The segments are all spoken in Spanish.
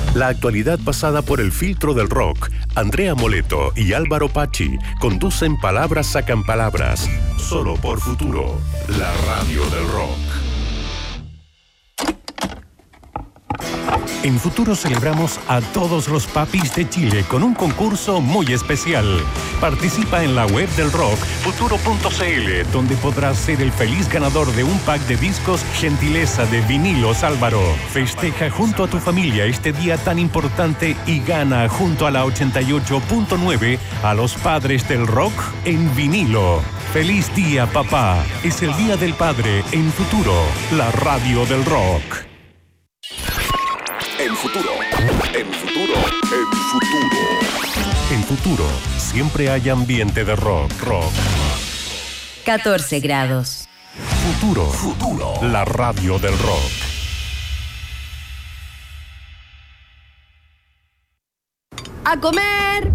La actualidad pasada por el filtro del rock. Andrea Moleto y Álvaro Pachi conducen Palabras Sacan Palabras. Solo por Futuro, la radio del rock. En Futuro celebramos a todos los papis de Chile con un concurso muy especial. Participa en la web del rock, futuro.cl, donde podrás ser el feliz ganador de un pack de discos gentileza de Vinilos Álvaro. Festeja junto a tu familia este día tan importante y gana junto a la 88.9 a los padres del rock en vinilo. ¡Feliz día, papá! Es el Día del Padre en Futuro, la radio del rock. En Futuro, en Futuro, en Futuro. En Futuro, siempre hay ambiente de rock. 14 grados. Futuro, la radio del rock. ¡A comer!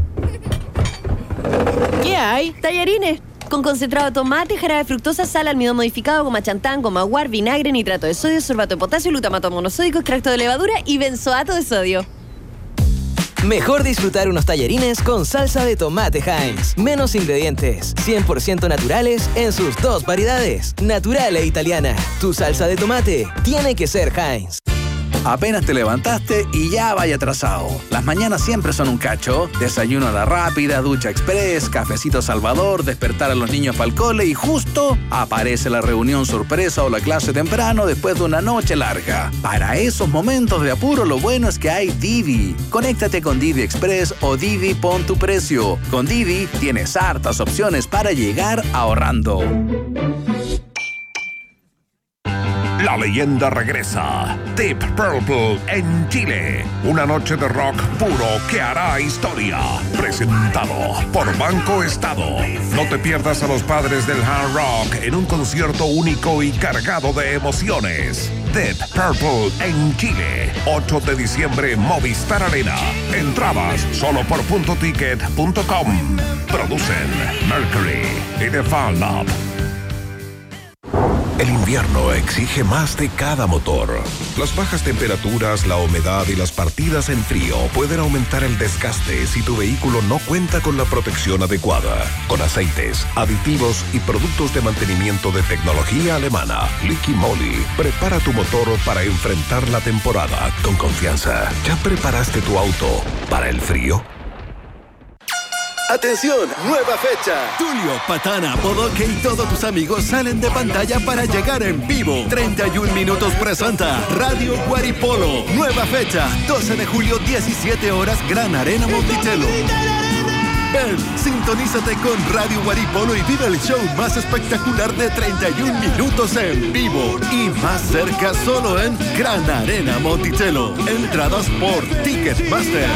¿Qué hay? Tallarines. Con concentrado de tomate, jarabe de fructosa, sal, almidón modificado, goma chantán, goma guar, vinagre, nitrato de sodio, sorbato de potasio, glutamato monosódico, extracto de levadura y benzoato de sodio. Mejor disfrutar unos tallarines con salsa de tomate Heinz. Menos ingredientes, 100% naturales en sus dos variedades, natural e italiana. Tu salsa de tomate tiene que ser Heinz. Apenas te levantaste y ya vaya atrasado. Las mañanas siempre son un cacho. Desayuno a la rápida, ducha express, cafecito Salvador, despertar a los niños para el cole y justo aparece la reunión sorpresa o la clase temprano después de una noche larga. Para esos momentos de apuro lo bueno es que hay Didi. Conéctate con Didi Express o Didi Pon tu Precio. Con Didi tienes hartas opciones para llegar ahorrando. La leyenda regresa. Deep Purple en Chile. Una noche de rock puro que hará historia. Presentado por Banco Estado. No te pierdas a los padres del hard rock en un concierto único y cargado de emociones. Deep Purple en Chile. 8 de diciembre, Movistar Arena. Entradas solo por puntoticket.com. Producen Mercury y The Fan Lab. El invierno exige más de cada motor. Las bajas temperaturas, la humedad y las partidas en frío pueden aumentar el desgaste si tu vehículo no cuenta con la protección adecuada. Con aceites, aditivos y productos de mantenimiento de tecnología alemana, Liqui Moly prepara tu motor para enfrentar la temporada con confianza. ¿Ya preparaste tu auto para el frío? ¡Atención! ¡Nueva fecha! Tulio, Patana, Bodoque y todos tus amigos salen de pantalla para llegar en vivo. 31 minutos presenta Radio Guaripolo. Nueva fecha, 12 de julio, 17 horas, Gran Arena Monticello. Ven, sintonízate con Radio Guaripolo y vive el show más espectacular de 31 minutos en vivo. Y más cerca solo en Gran Arena Monticello. Entradas por Ticketmaster.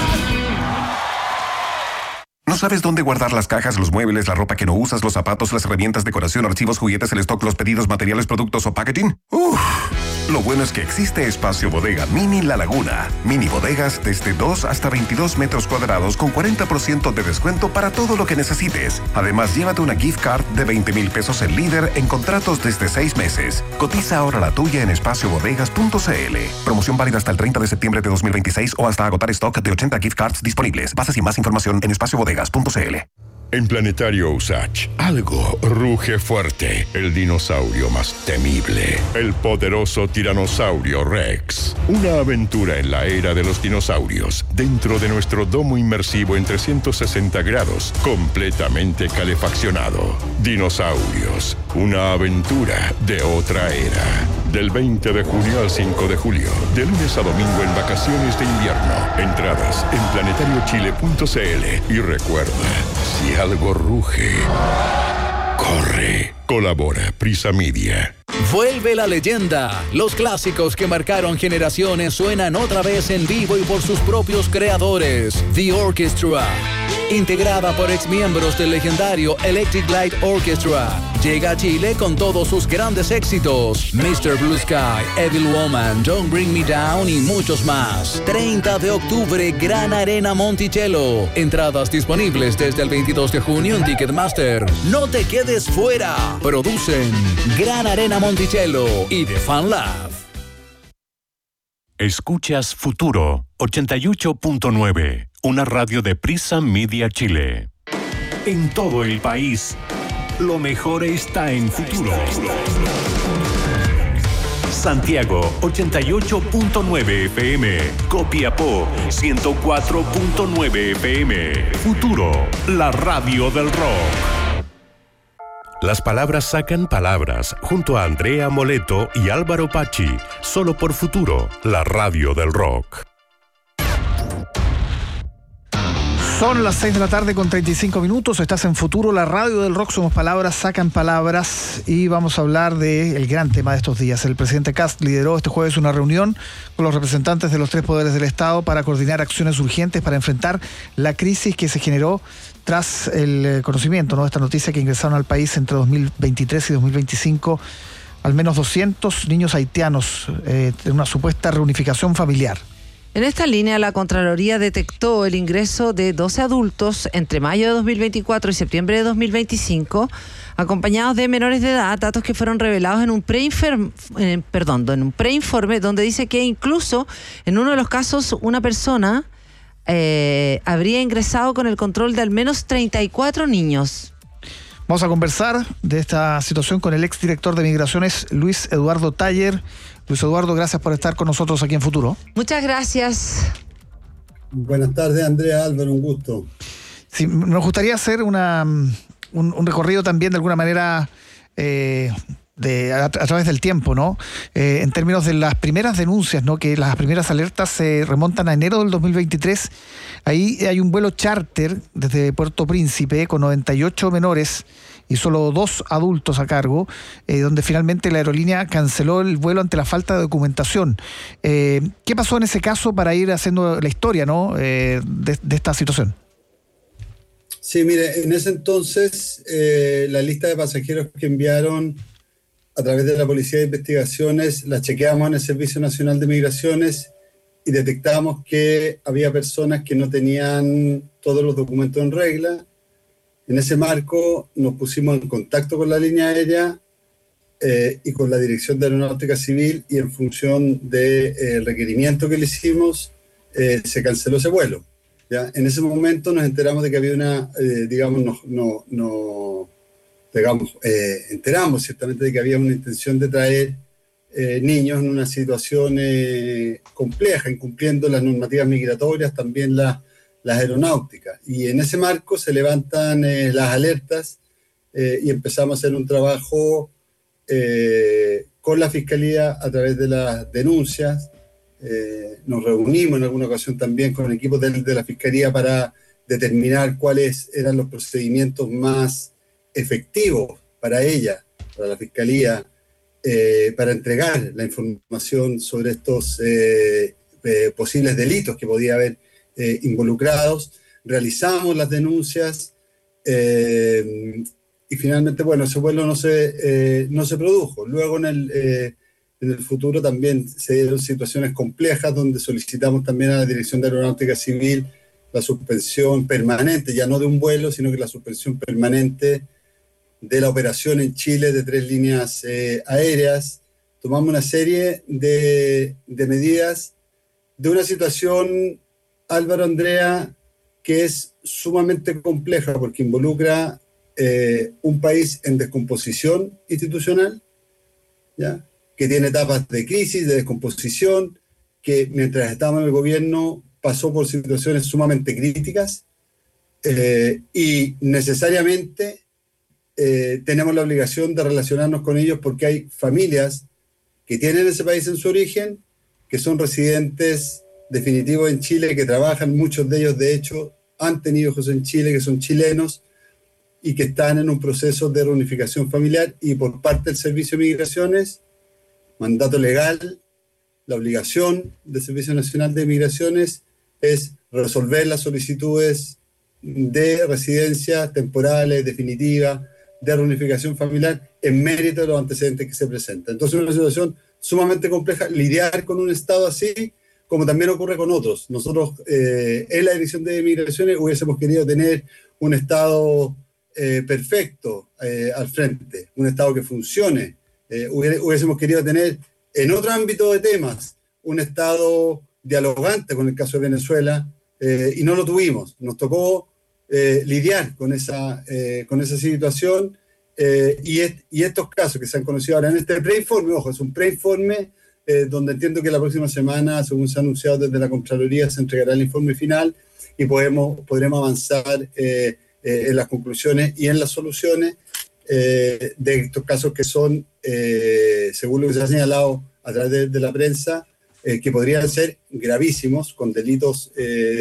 ¿No sabes dónde guardar las cajas, los muebles, la ropa que no usas, los zapatos, las herramientas, decoración, archivos, juguetes, el stock, los pedidos, materiales, productos o packaging? Lo bueno es que existe Espacio Bodega Mini La Laguna. Mini bodegas desde 2 hasta 22 metros cuadrados con 40% de descuento para todo lo que necesites. Además, llévate una gift card de 20,000 pesos en Líder en contratos desde 6 meses. Cotiza ahora la tuya en espaciobodegas.cl. Promoción válida hasta el 30 de septiembre de 2026 o hasta agotar stock de 80 gift cards disponibles. Bases y más información en espaciobodegas.cl. En Planetario Usach, algo ruge fuerte. El dinosaurio más temible. El poderoso tiranosaurio Rex. Una aventura en la era de los dinosaurios. Dentro de nuestro domo inmersivo en 360 grados. Completamente calefaccionado. Dinosaurios. Una aventura de otra era. Del 20 de junio al 5 de julio. De lunes a domingo en vacaciones de invierno. Entradas en planetariochile.cl. Y recuerda, si algo ruge, corre. Colabora Prisa Media. Vuelve la leyenda. Los clásicos que marcaron generaciones suenan otra vez en vivo y por sus propios creadores. The Orchestra. Integrada por exmiembros del legendario Electric Light Orchestra. Llega a Chile con todos sus grandes éxitos. Mr. Blue Sky, Evil Woman, Don't Bring Me Down y muchos más. 30 de octubre, Gran Arena Monticello. Entradas disponibles desde el 22 de junio en Ticketmaster. No te quedes fuera. Producen Gran Arena Monticello y The Fan Lab. Escuchas Futuro 88.9, una radio de Prisa Media Chile. En todo el país, lo mejor está en Futuro. Santiago 88.9 FM, Copiapó 104.9 FM. Futuro, la radio del rock. Las palabras sacan palabras, junto a Andrea Moleto y Álvaro Pachi, solo por Futuro, la radio del rock. Son las 6 de la tarde con 35 minutos, estás en Futuro, la radio del rock, somos palabras, sacan palabras, y vamos a hablar del gran tema de estos días. El presidente Kast lideró este jueves una reunión con los representantes de los 3 poderes del Estado para coordinar acciones urgentes para enfrentar la crisis que se generó tras el conocimiento, ¿no?, de esta noticia que ingresaron al país entre 2023 y 2025 al menos 200 niños haitianos en una supuesta reunificación familiar. En esta línea, la Contraloría detectó el ingreso de 12 adultos entre mayo de 2024 y septiembre de 2025, acompañados de menores de edad, datos que fueron revelados en un preinforme donde dice que incluso en uno de los casos una persona habría ingresado con el control de al menos 34 niños. Vamos a conversar de esta situación con el exdirector de Migraciones, Luis Eduardo Taller. Luis Eduardo, gracias por estar con nosotros aquí en Futuro. Muchas gracias. Buenas tardes, Andrea, Álvaro, un gusto. Sí, nos gustaría hacer un recorrido también de alguna manera a través del tiempo, ¿no? En términos de las primeras denuncias, ¿no?, que las primeras alertas se remontan a enero del 2023. Ahí hay un vuelo charter desde Puerto Príncipe con 98 menores y solo 2 adultos a cargo, donde finalmente la aerolínea canceló el vuelo ante la falta de documentación. ¿Qué pasó en ese caso para ir haciendo la historia, ¿no?, de esta situación? Sí, mire, en ese entonces la lista de pasajeros que enviaron a través de la Policía de Investigaciones la chequeamos en el Servicio Nacional de Migraciones y detectamos que había personas que no tenían todos los documentos en regla. En ese marco nos pusimos en contacto con la línea aérea y con la Dirección de Aeronáutica Civil, y en función del requerimiento que le hicimos, se canceló ese vuelo. ¿Ya? En ese momento nos enteramos de que había enteramos ciertamente de que había una intención de traer niños en una situación compleja, incumpliendo las normativas migratorias, también las aeronáuticas. Y en ese marco se levantan las alertas y empezamos a hacer un trabajo con la Fiscalía a través de las denuncias. Nos reunimos en alguna ocasión también con equipos de la Fiscalía para determinar cuáles eran los procedimientos más efectivos para ella, para la Fiscalía, para entregar la información sobre estos posibles delitos que podía haber involucrados. Realizamos las denuncias y finalmente, bueno, ese vuelo no se produjo. Luego en el futuro también se dieron situaciones complejas donde solicitamos también a la Dirección de Aeronáutica Civil la suspensión permanente, ya no de un vuelo, sino que la suspensión permanente de la operación en Chile de 3 líneas aéreas. Tomamos una serie de medidas de una situación, Álvaro, Andrea, que es sumamente compleja porque involucra un país en descomposición institucional, ¿ya?, que tiene etapas de crisis, de descomposición, que mientras estábamos en el gobierno pasó por situaciones sumamente críticas y necesariamente tenemos la obligación de relacionarnos con ellos porque hay familias que tienen ese país en su origen, que son residentes definitivos en Chile, que trabajan, muchos de ellos de hecho han tenido hijos en Chile, que son chilenos y que están en un proceso de reunificación familiar, y por parte del Servicio de Migraciones, mandato legal, la obligación del Servicio Nacional de Migraciones es resolver las solicitudes de residencia temporales, definitivas, de reunificación familiar en mérito de los antecedentes que se presentan. Entonces es una situación sumamente compleja lidiar con un Estado así, como también ocurre con otros. Nosotros en la Dirección de Migraciones hubiésemos querido tener un Estado perfecto al frente, un Estado que funcione. Hubiésemos querido tener en otro ámbito de temas un Estado dialogante con el caso de Venezuela, y no lo tuvimos. Nos tocó lidiar con esa situación, y estos casos que se han conocido ahora en este preinforme, ojo, es un preinforme donde entiendo que la próxima semana, según se ha anunciado desde la Contraloría, se entregará el informe final y podremos avanzar en las conclusiones y en las soluciones de estos casos que son, según lo que se ha señalado a través de la prensa, que podrían ser gravísimos, con delitos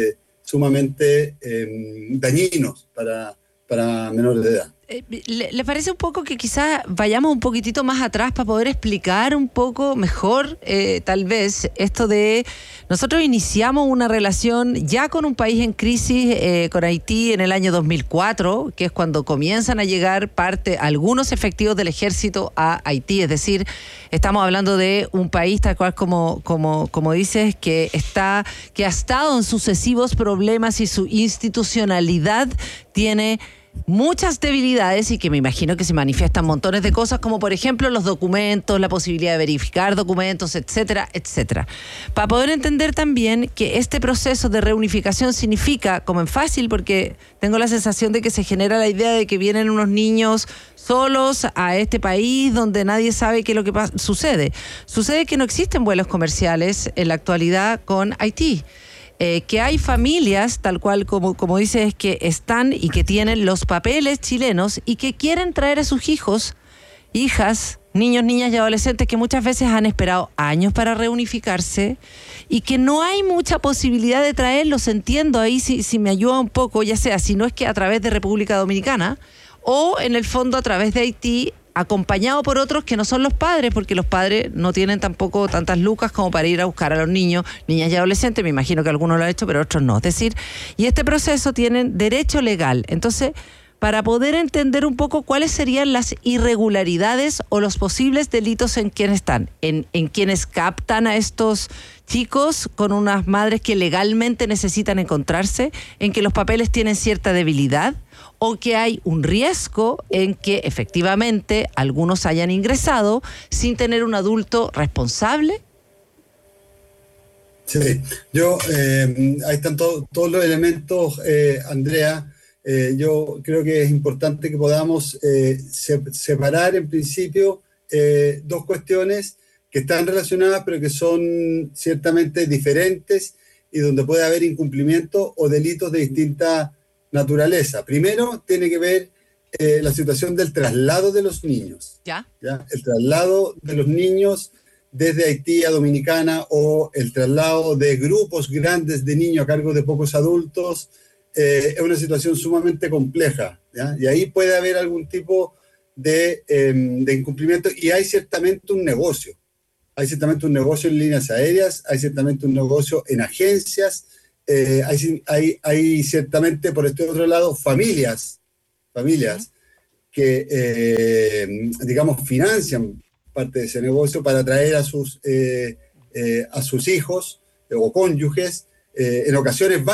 sumamente dañinos para menores de edad. ¿Le parece un poco que quizás vayamos un poquitito más atrás para poder explicar un poco mejor, tal vez, esto de nosotros iniciamos una relación ya con un país en crisis, con Haití, en el año 2004, que es cuando comienzan a llegar algunos efectivos del ejército a Haití? Es decir, estamos hablando de un país tal cual como dices, que ha estado en sucesivos problemas y su institucionalidad tiene muchas debilidades y que me imagino que se manifiestan montones de cosas, como por ejemplo los documentos, la posibilidad de verificar documentos, etcétera, etcétera. Para poder entender también que este proceso de reunificación significa, como en fácil, porque tengo la sensación de que se genera la idea de que vienen unos niños solos a este país donde nadie sabe qué es lo que sucede. Sucede que no existen vuelos comerciales en la actualidad con Haití. Que hay familias, tal cual como dices, que están y que tienen los papeles chilenos y que quieren traer a sus hijos, hijas, niños, niñas y adolescentes que muchas veces han esperado años para reunificarse y que no hay mucha posibilidad de traerlos. Entiendo ahí si me ayuda un poco, ya sea si no es que a través de República Dominicana o en el fondo a través de Haití, acompañado por otros que no son los padres, porque los padres no tienen tampoco tantas lucas como para ir a buscar a los niños, niñas y adolescentes. Me imagino que algunos lo han hecho, pero otros no. Es decir, y este proceso tienen derecho legal. Entonces, para poder entender un poco cuáles serían las irregularidades o los posibles delitos en quienes están, en quienes captan a estos chicos con unas madres que legalmente necesitan encontrarse, en que los papeles tienen cierta debilidad, o que hay un riesgo en que efectivamente algunos hayan ingresado sin tener un adulto responsable. Sí, ahí están todos los elementos, Andrea. Yo creo que es importante que podamos separar en principio dos cuestiones que están relacionadas pero que son ciertamente diferentes y donde puede haber incumplimiento o delitos de distinta naturaleza. Primero tiene que ver la situación del traslado de los niños. ¿Ya? El traslado de los niños desde Haití a Dominicana, o el traslado de grupos grandes de niños a cargo de pocos adultos, es una situación sumamente compleja, ¿ya? Y ahí puede haber algún tipo de incumplimiento, y hay ciertamente un negocio. Hay ciertamente un negocio en líneas aéreas, hay ciertamente un negocio en agencias, hay ciertamente, por este otro lado, familias que, digamos, financian parte de ese negocio para atraer a sus hijos o cónyuges. En ocasiones van